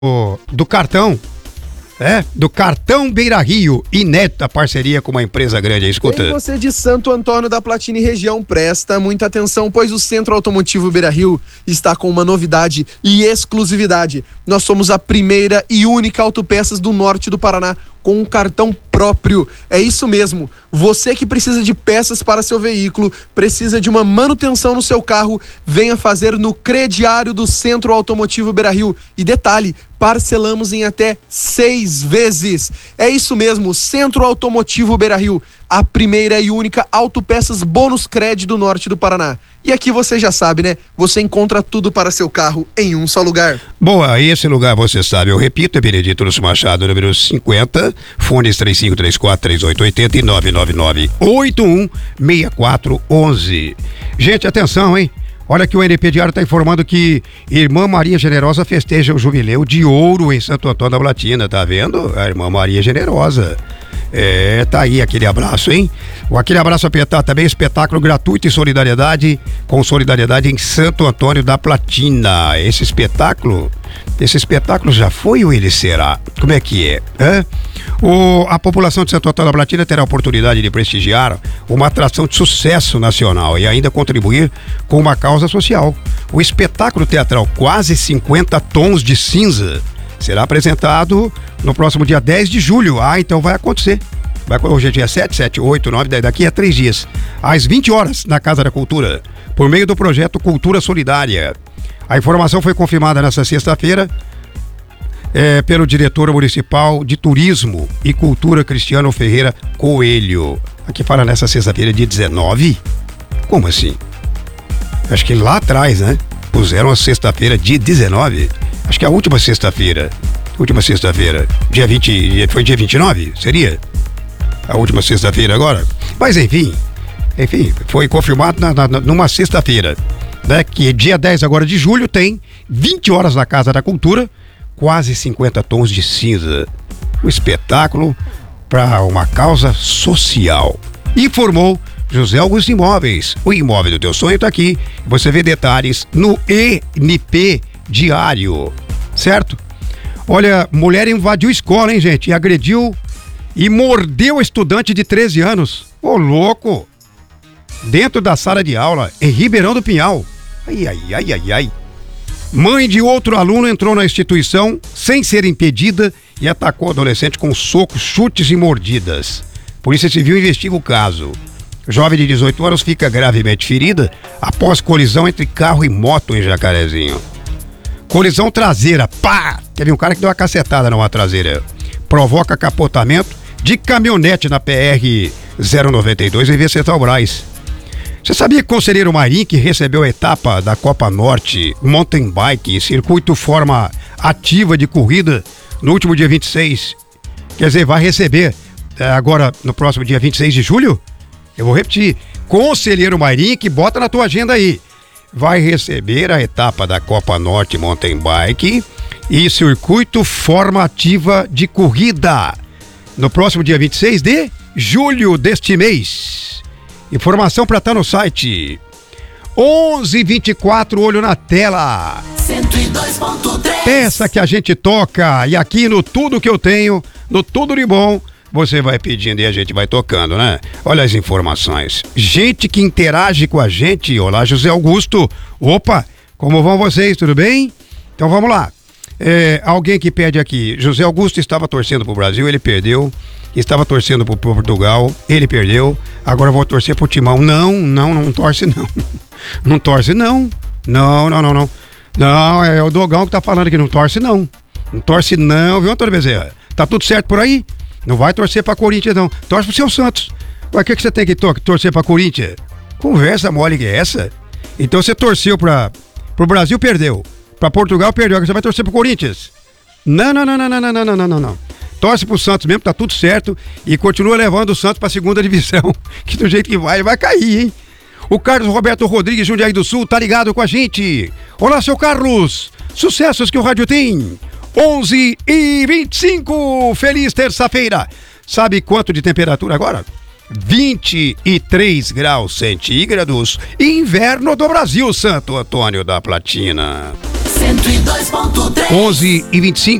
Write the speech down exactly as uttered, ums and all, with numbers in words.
do cartão, é, do cartão Beira Rio, inédita parceria com uma empresa grande. Escuta. E você de Santo Antônio da Platina e região, presta muita atenção, pois o Centro Automotivo Beira Rio está com uma novidade e exclusividade. Nós somos a primeira e única autopeças do norte do Paraná com um cartão próprio. É isso mesmo. Você que precisa de peças para seu veículo, precisa de uma manutenção no seu carro, venha fazer no crediário do Centro Automotivo Beira Rio. E detalhe, parcelamos em até seis vezes. É isso mesmo, Centro Automotivo Beira Rio, a primeira e única autopeças bônus crédito do norte do Paraná. E aqui você já sabe, né? Você encontra tudo para seu carro em um só lugar. Boa, esse lugar você sabe, eu repito, é Benedito Lúcio Machado, número cinquenta, fones três cinco três quatro, três oito oito zero e nove nove nove, oito um seis quatro um um. Gente, atenção, hein? Olha que o N P Diário está informando que Irmã Maria Generosa festeja o jubileu de ouro em Santo Antônio da Platina, tá vendo? A Irmã Maria Generosa. É, tá aí aquele abraço, hein? O aquele abraço apertado também, espetáculo gratuito e solidariedade, com solidariedade em Santo Antônio da Platina. Esse espetáculo, esse espetáculo já foi ou ele será? Como é que é? Hã? O, a população de Santo Antônio da Platina terá a oportunidade de prestigiar uma atração de sucesso nacional e ainda contribuir com uma causa social. O espetáculo teatral Quase cinquenta Tons de Cinza será apresentado no próximo dia dez de julho. Ah, então vai acontecer. Vai, hoje é dia sete, sete, oito, nove, dez, daqui a três dias. Às vinte horas, na Casa da Cultura, por meio do projeto Cultura Solidária. A informação foi confirmada nesta sexta-feira é, pelo diretor municipal de Turismo e Cultura, Cristiano Ferreira Coelho. Aqui fala nessa sexta-feira, dia dezenove? Como assim? Acho que lá atrás, né? Puseram a sexta-feira, dia dezenove. Acho que é a última sexta-feira. Última sexta-feira. Dia vinte. Foi dia vinte e nove? Seria? A última sexta-feira agora? Mas enfim. Enfim, foi confirmado na, na, numa sexta-feira. Né? Que dia dez agora de julho tem vinte horas na Casa da Cultura. Quase cinquenta Tons de Cinza. Um espetáculo para uma causa social. Informou José Augusto Imóveis. O imóvel do teu sonho está aqui. Você vê detalhes no N P Diário, certo? Olha, mulher invadiu escola, hein, gente? E agrediu e mordeu estudante de treze anos. Ô, louco! Dentro da sala de aula, em Ribeirão do Pinhal. Ai, ai, ai, ai, ai. Mãe de outro aluno entrou na instituição sem ser impedida e atacou o adolescente com socos, chutes e mordidas. Polícia Civil investiga o caso. Jovem de dezoito anos fica gravemente ferida após colisão entre carro e moto em Jacarezinho. Colisão traseira, pá! Teve um cara que deu uma cacetada numa traseira. Provoca capotamento de caminhonete na P R zero noventa e dois em Vicente Braz. Você sabia que o conselheiro Marim, que recebeu a etapa da Copa Norte Mountain Bike, circuito forma ativa de corrida, no último dia vinte e seis, quer dizer, vai receber agora no próximo dia vinte e seis de julho? Eu vou repetir, conselheiro Marim, que bota na tua agenda aí, vai receber a etapa da Copa Norte Mountain Bike e circuito formativa de corrida no próximo dia vinte e seis de julho deste mês. Informação para estar no site onze e vinte e quatro, olho na tela. cento e dois ponto três. Peça que a gente toca e aqui no Tudo Que Eu Tenho, no Tudo de Bom, você vai pedindo e a gente vai tocando, né? Olha as informações. Gente que interage com a gente. Olá, José Augusto. Opa, como vão vocês? Tudo bem? Então vamos lá. É, alguém que pede aqui. José Augusto estava torcendo pro Brasil, ele perdeu. Estava torcendo pro Portugal, ele perdeu. Agora eu vou torcer pro Timão. Não, não, não torce não. Não torce não. Não, não, não, não. Não, é o Dogão que tá falando que não torce não. Não torce não, viu, Antônio Bezerra? Tá tudo certo por aí? Não vai torcer pra Corinthians, não. Torce pro seu Santos. Mas o que, que você tem que tor- torcer pra Corinthians? Conversa mole que é essa? Então você torceu pra... Pro Brasil, perdeu. Pra Portugal, perdeu. Agora você vai torcer pro Corinthians? Não, não, não, não, não, não, não, não, não, não. Torce pro Santos mesmo, tá tudo certo. E continua levando o Santos pra segunda divisão. Que do jeito que vai, ele vai cair, hein? O Carlos Roberto Rodrigues, Jundiaí do Sul, tá ligado com a gente. Olá, seu Carlos. Sucessos que o rádio tem. onze e vinte e cinco, feliz terça-feira. Sabe quanto de temperatura agora? vinte e três graus centígrados. Inverno do Brasil, Santo Antônio da Platina. cento e dois ponto três. onze e vinte e cinco.